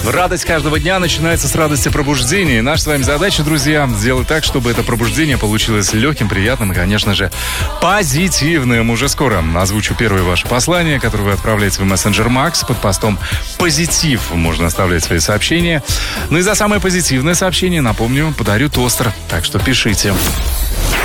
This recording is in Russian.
Радость каждого дня начинается с радости пробуждения. И наша с вами задача, друзья, сделать так, чтобы это пробуждение получилось легким, приятным и, конечно же, позитивным. Уже скоро озвучу первое ваше послание, которое вы отправляете в мессенджер Макс. Под постом «Позитив» можно оставлять свои сообщения. Ну и за самое позитивное сообщение, напомню, подарю тостер. Так что пишите.